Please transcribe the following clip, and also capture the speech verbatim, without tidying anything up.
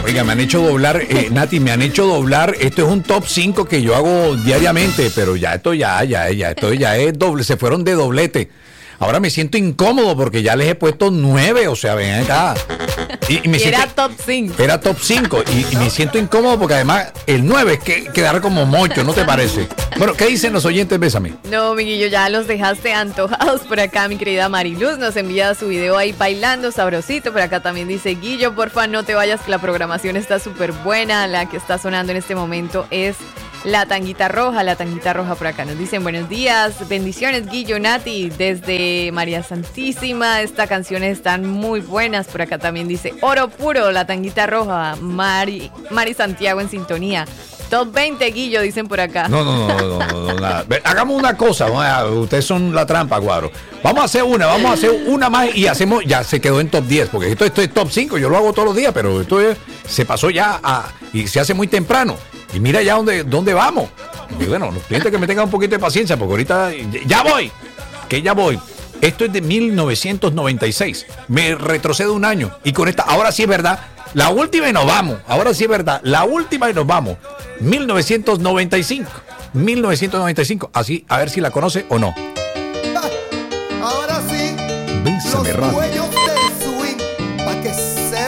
Oiga, me han hecho doblar, eh, Nati, me han hecho doblar. Esto es un top cinco que yo hago diariamente, pero ya esto ya, ya, ya, esto ya es doble, se fueron de doblete. Ahora me siento incómodo porque ya les he puesto nueve, o sea, ven acá. Y, y me y siento, era top cinco. Era top cinco y, y me siento incómodo porque además el nueve es que quedar como mocho, ¿no te parece? Bueno, ¿qué dicen los oyentes? Bésame. No, mi Guillo, ya los dejaste antojados por acá. Mi querida Mariluz nos envía su video ahí bailando sabrosito. Por acá también dice, Guillo, porfa, no te vayas, que la programación está súper buena. La que está sonando en este momento es La Tanguita Roja, La Tanguita Roja por acá. Nos dicen buenos días, bendiciones Guillo, Nati, desde María Santísima. Estas canciones están muy buenas. Por acá también dice Oro Puro, La Tanguita Roja, Mari, Mari Santiago en sintonía. Top veinte, Guillo, dicen por acá. No, no, no, no, no, no nada. Hagamos una cosa, ¿no? Ustedes son la trampa, Guaro. Vamos a hacer una, vamos a hacer una más y hacemos, ya se quedó en top diez, porque esto, esto es top cinco, yo lo hago todos los días, pero esto es, se pasó ya a, y se hace muy temprano. Y mira ya dónde, dónde vamos. Y bueno, los clientes que me tengan un poquito de paciencia, porque ahorita ya voy, que ya voy. Esto es de mil novecientos noventa y seis. Me retrocedo un año. Y con esta, ahora sí es verdad, la última y nos vamos. Ahora sí es verdad, la última y nos vamos. mil novecientos noventa y cinco. mil novecientos noventa y cinco. Así, a ver si la conoce o no. Ahora sí. Bésame, Radio.